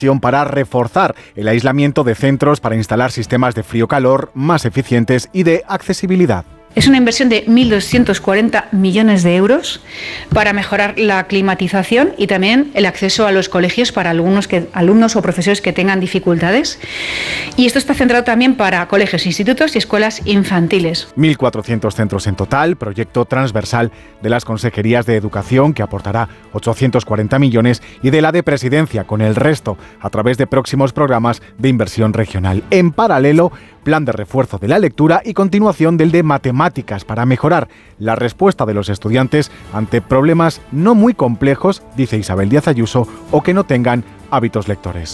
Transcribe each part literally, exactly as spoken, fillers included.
para reforzar el aislamiento de centros para instalar sistemas de frío-calor más eficientes y de accesibilidad. Es una inversión de mil doscientos cuarenta millones de euros para mejorar la climatización y también el acceso a los colegios para alumnos, que, alumnos o profesores que tengan dificultades. Y esto está centrado también para colegios, institutos y escuelas infantiles. mil cuatrocientos centros en total, proyecto transversal de las consejerías de Educación que aportará ochocientos cuarenta millones y de la de Presidencia con el resto a través de próximos programas de inversión regional. En paralelo, plan de refuerzo de la lectura y continuación del de matemáticas para mejorar la respuesta de los estudiantes ante problemas no muy complejos, dice Isabel Díaz Ayuso, o que no tengan hábitos lectores.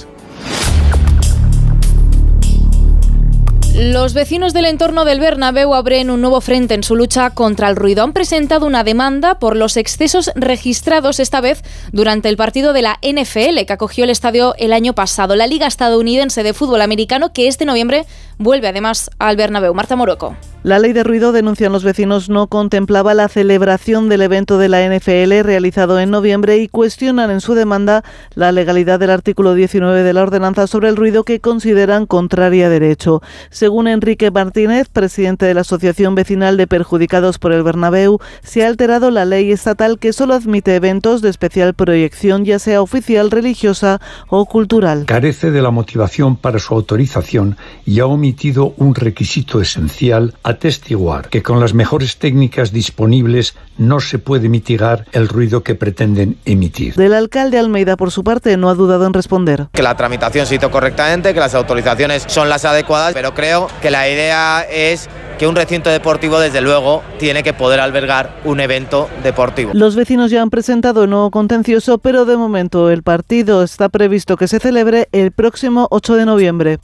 Los vecinos del entorno del Bernabéu abren un nuevo frente en su lucha contra el ruido. Han presentado una demanda por los excesos registrados esta vez durante el partido de la N F L que acogió el estadio el año pasado. La Liga Estadounidense de Fútbol Americano, que este noviembre vuelve además al Bernabéu. Marta Moroco. La ley de ruido, denuncian los vecinos, no contemplaba la celebración del evento de la N F L realizado en noviembre y cuestionan en su demanda la legalidad del artículo diecinueve de la ordenanza sobre el ruido que consideran contraria a derecho. Según Enrique Martínez, presidente de la Asociación Vecinal de Perjudicados por el Bernabéu, se ha alterado la ley estatal que solo admite eventos de especial proyección, ya sea oficial, religiosa o cultural. Carece de la motivación para su autorización y ha omitido un requisito esencial: atestiguar que con las mejores técnicas disponibles no se puede mitigar el ruido que pretenden emitir. Del alcalde Almeida, por su parte, no ha dudado en responder. Que la tramitación se hizo correctamente, que las autorizaciones son las adecuadas, pero creo que la idea es que un recinto deportivo, desde luego, tiene que poder albergar un evento deportivo. Los vecinos ya han presentado un nuevo contencioso, pero de momento el partido está previsto que se celebre el próximo ocho de noviembre.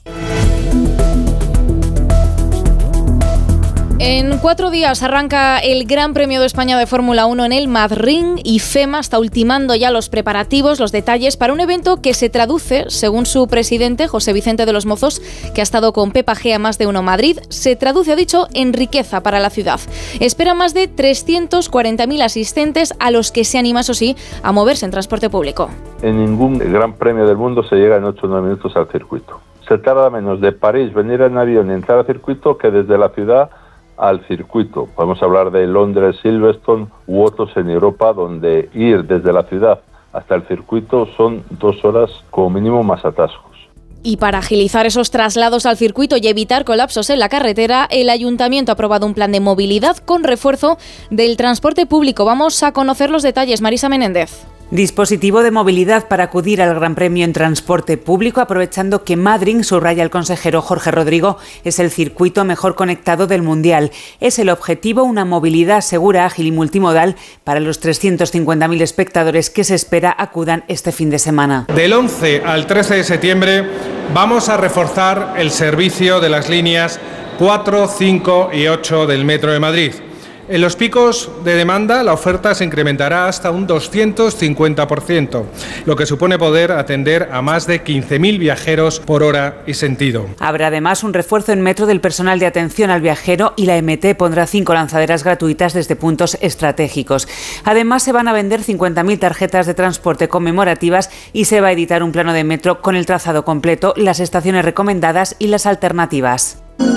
En cuatro días arranca el Gran Premio de España de Fórmula uno en el Madrid y FEMA está ultimando ya los preparativos, los detalles para un evento que se traduce, según su presidente, José Vicente de los Mozos, que ha estado con Pepa G a Más de Uno Madrid, se traduce, ha dicho, en riqueza para la ciudad. Espera más de trescientos cuarenta mil asistentes a los que se anima, eso sí, a moverse en transporte público. En ningún Gran Premio del mundo se llega en ocho o nueve minutos al circuito. Se tarda menos de París venir en avión y entrar al circuito que desde la ciudad al circuito. Podemos hablar de Londres, Silverstone u otros en Europa, donde ir desde la ciudad hasta el circuito son dos horas como mínimo más atascos. Y para agilizar esos traslados al circuito y evitar colapsos en la carretera, el Ayuntamiento ha aprobado un plan de movilidad con refuerzo del transporte público. Vamos a conocer los detalles. Marisa Menéndez. Dispositivo de movilidad para acudir al Gran Premio en transporte público, aprovechando que Madrid, subraya el consejero Jorge Rodrigo, es el circuito mejor conectado del Mundial. Es el objetivo una movilidad segura, ágil y multimodal para los trescientos cincuenta mil espectadores que se espera acudan este fin de semana. Del once al trece de septiembre vamos a reforzar el servicio de las líneas cuatro, cinco y ocho del Metro de Madrid. En los picos de demanda, la oferta se incrementará hasta un doscientos cincuenta por ciento, lo que supone poder atender a más de quince mil viajeros por hora y sentido. Habrá además un refuerzo en metro del personal de atención al viajero y la M T pondrá cinco lanzaderas gratuitas desde puntos estratégicos. Además, se van a vender cincuenta mil tarjetas de transporte conmemorativas y se va a editar un plano de metro con el trazado completo, las estaciones recomendadas y las alternativas.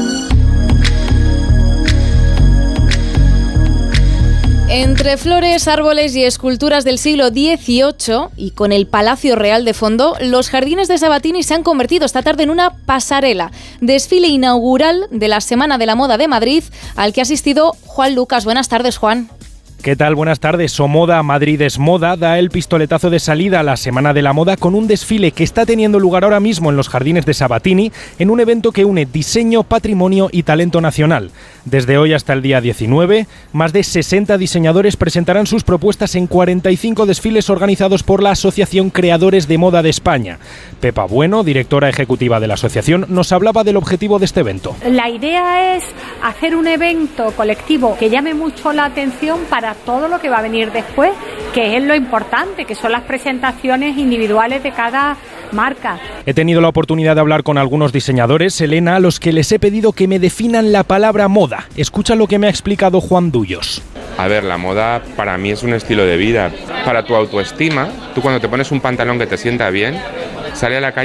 Entre flores, árboles y esculturas del siglo dieciocho y con el Palacio Real de fondo, los jardines de Sabatini se han convertido esta tarde en una pasarela. Desfile inaugural de la Semana de la Moda de Madrid, al que ha asistido Juan Lucas. Buenas tardes, Juan. ¿Qué tal? Buenas tardes. Somoda, Madrid es Moda, da el pistoletazo de salida a la Semana de la Moda con un desfile que está teniendo lugar ahora mismo en los jardines de Sabatini, en un evento que une diseño, patrimonio y talento nacional. Desde hoy hasta el día diecinueve, más de sesenta diseñadores presentarán sus propuestas en cuarenta y cinco desfiles organizados por la Asociación Creadores de Moda de España. Pepa Bueno, directora ejecutiva de la asociación, nos hablaba del objetivo de este evento. La idea es hacer un evento colectivo que llame mucho la atención para todo lo que va a venir después, que es lo importante, que son las presentaciones individuales de cada marca. He tenido la oportunidad de hablar con algunos diseñadores, Elena, a los que les he pedido que me definan la palabra moda. Escucha lo que me ha explicado Juan Dullos. A ver, la moda para mí es un estilo de vida. Para tu autoestima, tú cuando te pones un pantalón que te sienta bien, sale a la calle